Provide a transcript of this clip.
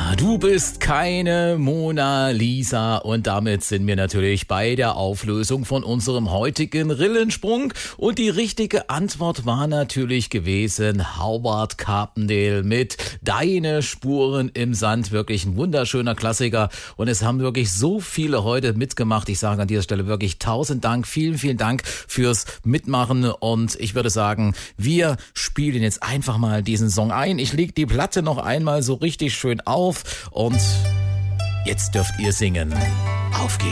Du bist keine Mona Lisa und damit sind wir natürlich bei der Auflösung von unserem heutigen Rillensprung und die richtige Antwort war natürlich gewesen Howard Carpendale mit Deine Spuren im Sand, wirklich ein wunderschöner Klassiker und es haben wirklich so viele heute mitgemacht. Ich sage an dieser Stelle wirklich 1000 Dank, vielen Dank fürs Mitmachen und ich würde sagen, wir spielen jetzt einfach mal diesen Song ein. Ich lege die Platte noch einmal so richtig schön auf und jetzt dürft ihr singen. Auf geht's.